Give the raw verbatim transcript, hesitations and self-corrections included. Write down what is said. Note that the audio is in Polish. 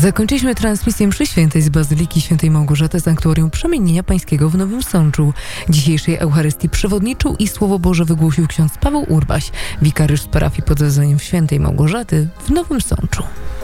Zakończyliśmy transmisję mszy świętej z Bazyliki Świętej Małgorzaty Sanktuarium Przemienienia Pańskiego w Nowym Sączu. Dzisiejszej Eucharystii przewodniczył i Słowo Boże wygłosił ksiądz Paweł Urbaś, wikariusz z parafii pod wezwaniem Świętej Małgorzaty w Nowym Sączu.